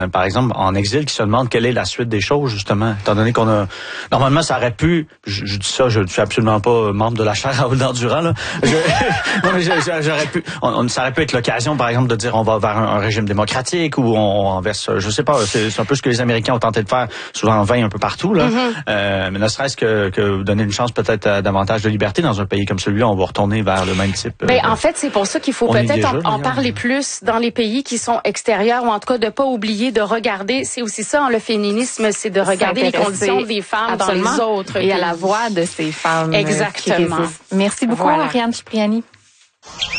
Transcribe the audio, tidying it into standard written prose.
par exemple, en exil, qui se demandent quelle est la suite des choses, justement, étant donné qu'on a... Normalement, ça aurait pu... Je dis ça, je ne suis absolument pas membre de la chaire Raoul Durand, là. Non, mais j'aurais pu... ça aurait pu être l'occasion, par exemple, de dire on va vers un régime démocratique ou on verse... Je sais pas, c'est un peu ce que les Américains ont tenté de faire, souvent en vain un peu partout, là. Mais ne serait-ce que donner une chance peut-être à davantage de liberté dans un pays comme celui-là, on va retourner vers le même type... en fait, c'est pour ça qu'il faut peut-être en parler plus dans les pays qui sont extérieurs, ou en tout cas de pas oublier de regarder, c'est aussi ça, le féminisme, c'est de regarder les conditions des femmes dans les autres et à la voix de ces femmes. Exactement. Merci beaucoup, Ariane Cipriani.